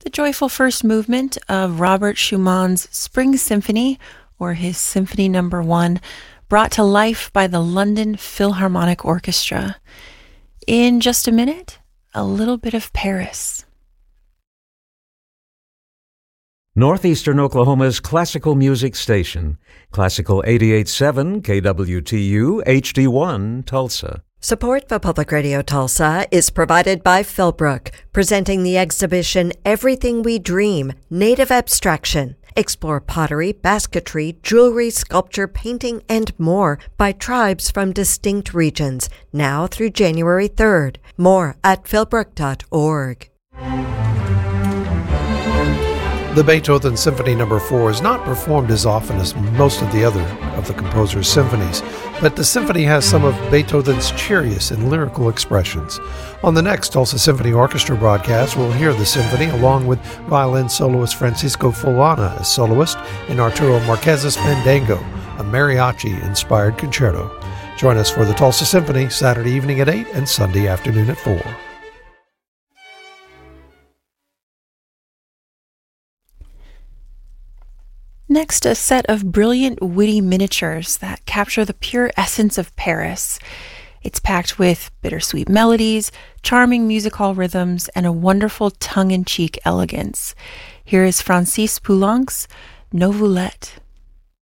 the joyful first movement of Robert Schumann's Spring Symphony, or his Symphony No. 1, brought to life by the London Philharmonic Orchestra. In just a minute, a little bit of Paris. Northeastern Oklahoma's classical music station, Classical 88.7 KWTU HD1 Tulsa. Support for Public Radio Tulsa is provided by Philbrook, presenting the exhibition Everything We Dream, Native Abstraction. Explore pottery, basketry, jewelry, sculpture, painting, and more by tribes from distinct regions, now through January 3rd. More at philbrook.org. The Beethoven Symphony No. 4 is not performed as often as most of the other of the composer's symphonies, but the symphony has some of Beethoven's cheeriest and lyrical expressions. On the next Tulsa Symphony Orchestra broadcast, we'll hear the symphony along with violin soloist Francisco Fulana as soloist in Arturo Marquez's Fandango, a mariachi-inspired concerto. Join us for the Tulsa Symphony Saturday evening at 8 and Sunday afternoon at 4. Next, a set of brilliant, witty miniatures that capture the pure essence of Paris. It's packed with bittersweet melodies, charming music hall rhythms, and a wonderful tongue-in-cheek elegance. Here is Francis Poulenc's Nouvellette.